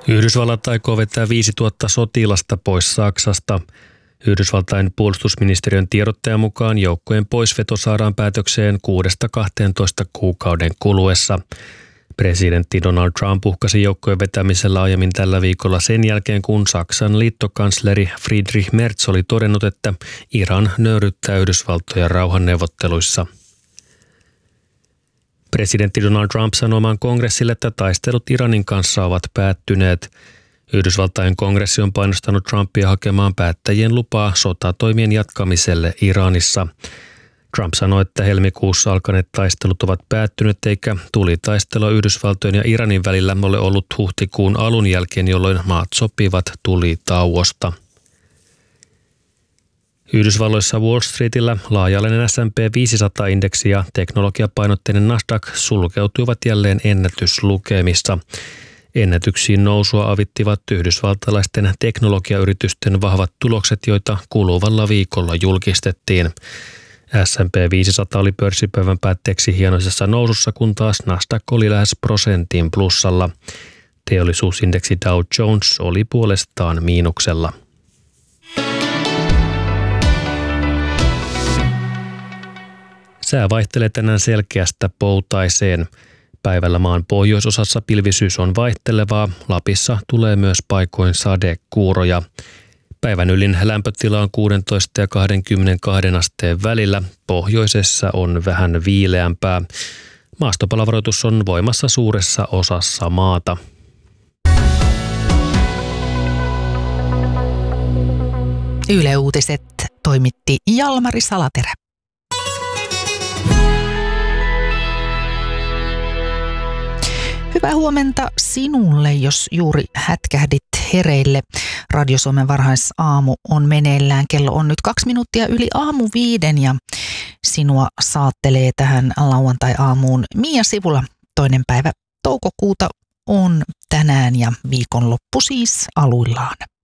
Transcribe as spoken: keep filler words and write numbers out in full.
Yhdysvallat aikoo vetää viisituhatta sotilasta pois Saksasta. Yhdysvaltain puolustusministeriön tiedottajan mukaan joukkojen poisveto saadaan päätökseen kuudesta kahteentoista kuukauden kuluessa. Presidentti Donald Trump uhkasi joukkojen vetämisellä aiemmin tällä viikolla sen jälkeen, kun Saksan liittokansleri Friedrich Merz oli todennut, että Iran nöyryttää Yhdysvaltoja rauhanneuvotteluissa. Presidentti Donald Trump sanoi oman kongressille, että taistelut Iranin kanssa ovat päättyneet. Yhdysvaltain kongressi on painostanut Trumpia hakemaan päättäjien lupaa sotatoimien jatkamiselle Iranissa. Trump sanoi, että helmikuussa alkaneet taistelut ovat päättyneet eikä tulitaistelua Yhdysvaltojen ja Iranin välillä ole ollut huhtikuun alun jälkeen, jolloin maat sopivat tulitauosta. Yhdysvalloissa Wall Streetillä laaja-alainen S and P viisisataa-indeksi ja teknologiapainotteinen Nasdaq sulkeutuivat jälleen ennätyslukemissa. Ennätyksiin nousua avittivat yhdysvaltalaisten teknologiayritysten vahvat tulokset, joita kuluvalla viikolla julkistettiin. S and P viisisataa oli pörssipäivän päätteeksi hienoisessa nousussa, kun taas Nasdaq oli lähes prosentin plussalla. Teollisuusindeksi Dow Jones oli puolestaan miinuksella. Sää vaihtelee tänään selkeästä poutaiseen. Päivällä maan pohjoisosassa pilvisyys on vaihtelevaa. Lapissa tulee myös paikoin sadekuuroja. Päivän ylin lämpötila on kuusitoista ja kaksikymmentäkaksi asteen välillä. Pohjoisessa on vähän viileämpää. Maastopalavaroitus on voimassa suuressa osassa maata. Yle Uutiset toimitti Jalmari Salaterä. Hyvää huomenta sinulle, jos juuri hätkähdit hereille. Radio Suomen varhaisaamu on meneillään. Kello on nyt kaksi minuuttia yli aamu viiden ja sinua saattelee tähän lauantai-aamuun Mia Sivula. Toinen päivä toukokuuta on tänään ja viikonloppu siis aluillaan.